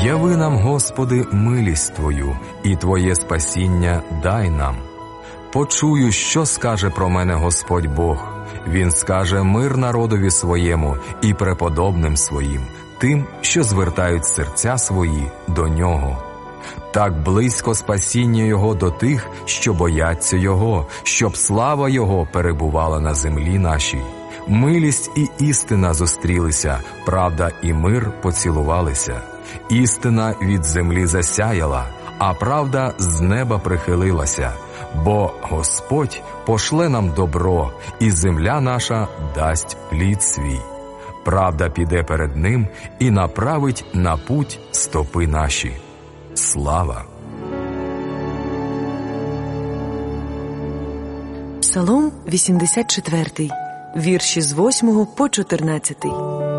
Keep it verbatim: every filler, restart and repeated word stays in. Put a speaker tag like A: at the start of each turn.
A: Яви нам, Господи, милість Твою, і Твоє спасіння дай нам. Почую, що скаже про мене Господь Бог. Він скаже мир народові своєму і преподобним своїм, тим, що звертають серця свої до Нього. Так близько спасіння Його до тих, що бояться Його, щоб слава Його перебувала на землі нашій. Милість і істина зустрілися, правда і мир поцілувалися. Істина від землі засяяла, а правда з неба прихилилася. Бо Господь пошле нам добро, і земля наша дасть плід свій. Правда піде перед ним і направить на путь стопи наші. Слава!
B: Псалом вісімдесят четвертий, вірші з восьмого по чотирнадцятий.